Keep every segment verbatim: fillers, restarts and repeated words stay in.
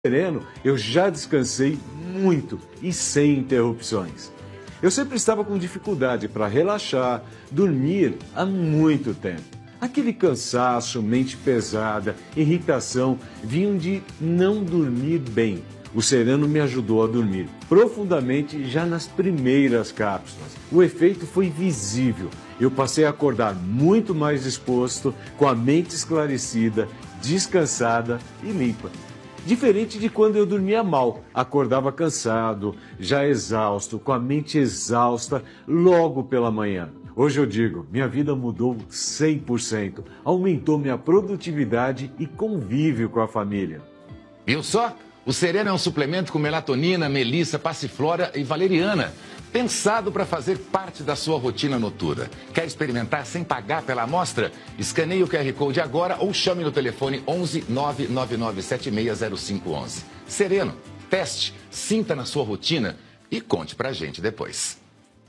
sereno, eu já descansei muito e sem interrupções. Eu sempre estava com dificuldade para relaxar, dormir há muito tempo. Aquele cansaço, mente pesada, irritação vinham de não dormir bem. O Sereno me ajudou a dormir profundamente já nas primeiras cápsulas. O efeito foi visível. Eu passei a acordar muito mais disposto, com a mente esclarecida, descansada e limpa. Diferente de quando eu dormia mal, acordava cansado, já exausto, com a mente exausta logo pela manhã. Hoje eu digo, minha vida mudou cem por cento, aumentou minha produtividade e convívio com a família. Viu só? O Sereno é um suplemento com melatonina, melissa, passiflora e valeriana, pensado para fazer parte da sua rotina noturna. Quer experimentar sem pagar pela amostra? Escaneie o Q R Code agora ou chame no telefone onze nove nove nove sete seis zero cinco um um. Sereno, teste, sinta na sua rotina e conte pra gente depois.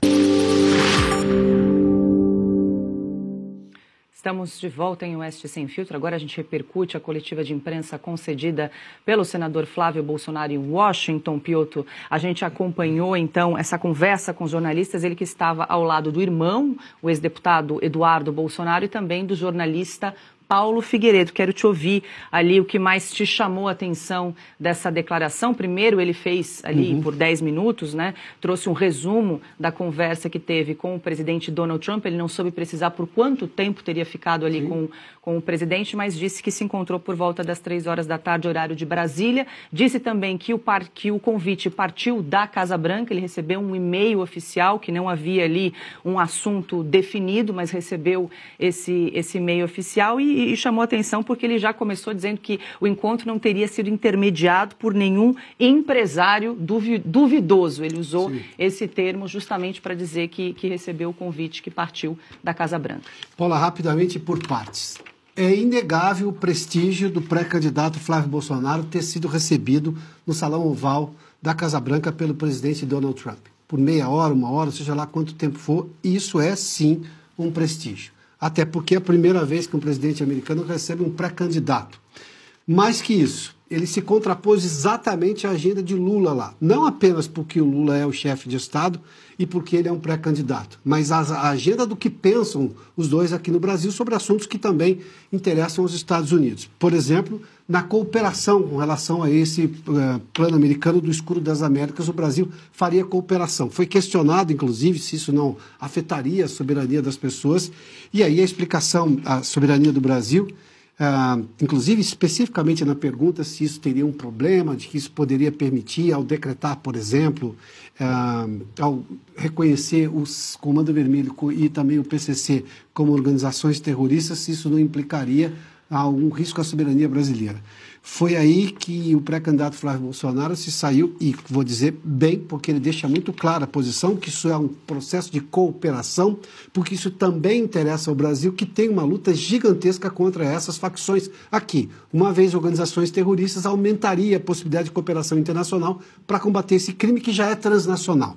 Estamos de volta em Oeste Sem Filtro. Agora a gente repercute a coletiva de imprensa concedida pelo senador Flávio Bolsonaro em Washington, Piotr. A gente acompanhou, então, essa conversa com os jornalistas, ele que estava ao lado do irmão, o ex-deputado Eduardo Bolsonaro, e também do jornalista Paulo Figueiredo. Quero te ouvir ali o que mais te chamou a atenção dessa declaração. Primeiro, ele fez ali uhum. por dez minutos, né? Trouxe um resumo da conversa que teve com o presidente Donald Trump. Ele não soube precisar por quanto tempo teria ficado ali com, com o presidente, mas disse que se encontrou por volta das três horas da tarde, horário de Brasília. Disse também que o, par, que o convite partiu da Casa Branca. Ele recebeu um e-mail oficial, que não havia ali um assunto definido, mas recebeu esse, esse e-mail oficial e E chamou atenção porque ele já começou dizendo que o encontro não teria sido intermediado por nenhum empresário duvidoso. Ele usou Sim. esse termo justamente para dizer que, que recebeu o convite que partiu da Casa Branca. Paula, rapidamente por partes. É inegável o prestígio do pré-candidato Flávio Bolsonaro ter sido recebido no Salão Oval da Casa Branca pelo presidente Donald Trump. Por meia hora, uma hora, seja lá quanto tempo for, isso é sim um prestígio. Até porque é a primeira vez que um presidente americano recebe um pré-candidato. Mais que isso, ele se contrapôs exatamente à agenda de Lula lá. Não apenas porque o Lula é o chefe de Estado e porque ele é um pré-candidato, mas a agenda do que pensam os dois aqui no Brasil sobre assuntos que também interessam os Estados Unidos. Por exemplo, na cooperação com relação a esse uh, plano americano do escudo das Américas, o Brasil faria cooperação. Foi questionado, inclusive, se isso não afetaria a soberania das pessoas. E aí a explicação, a soberania do Brasil, uh, inclusive especificamente na pergunta se isso teria um problema, de que isso poderia permitir, ao decretar, por exemplo, uh, ao reconhecer os Comando Vermelho e também o P C C como organizações terroristas, se isso não implicaria algum risco à soberania brasileira. Foi aí que o pré-candidato Flávio Bolsonaro se saiu, e vou dizer bem, porque ele deixa muito clara a posição, que isso é um processo de cooperação, porque isso também interessa ao Brasil, que tem uma luta gigantesca contra essas facções aqui. Uma vez organizações terroristas, aumentaria a possibilidade de cooperação internacional para combater esse crime que já é transnacional.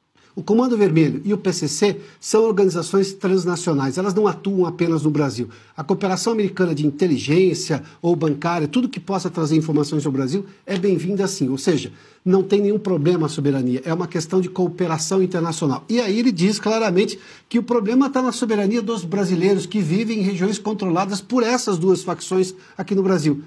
O Comando Vermelho e o P C C são organizações transnacionais, elas não atuam apenas no Brasil. A cooperação americana de inteligência ou bancária, tudo que possa trazer informações sobre o Brasil, é bem-vinda sim, ou seja, não tem nenhum problema a soberania, é uma questão de cooperação internacional. E aí ele diz claramente que o problema está na soberania dos brasileiros que vivem em regiões controladas por essas duas facções aqui no Brasil.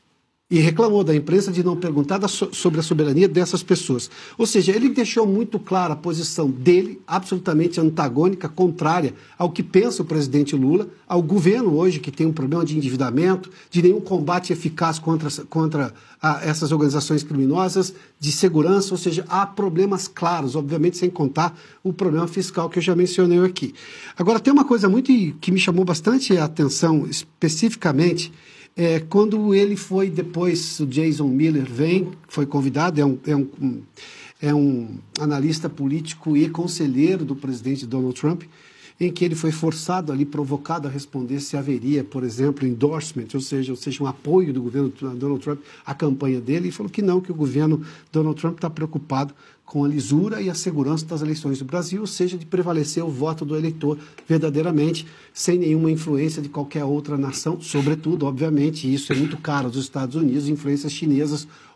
E reclamou da imprensa de não perguntar sobre a soberania dessas pessoas. Ou seja, ele deixou muito clara a posição dele, absolutamente antagônica, contrária ao que pensa o presidente Lula, ao governo hoje, que tem um problema de endividamento, de nenhum combate eficaz contra, contra a, essas organizações criminosas, de segurança, ou seja, há problemas claros, obviamente sem contar o problema fiscal que eu já mencionei aqui. Agora, tem uma coisa muito que me chamou bastante a atenção, especificamente, É, quando ele foi depois, o Jason Miller vem, foi convidado, é um, é, um, é um analista político e conselheiro do presidente Donald Trump, em que ele foi forçado ali, provocado a responder se haveria, por exemplo, endorsement, ou seja, ou seja, um apoio do governo Donald Trump à campanha dele, e falou que não, que o governo Donald Trump está preocupado com a lisura e a segurança das eleições do Brasil, ou seja, de prevalecer o voto do eleitor verdadeiramente, sem nenhuma influência de qualquer outra nação, sobretudo, obviamente, isso é muito caro aos Estados Unidos, influências chinesas